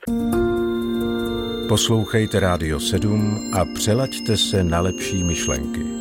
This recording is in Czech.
Poslouchejte Rádio 7 a přelaďte se na lepší myšlenky.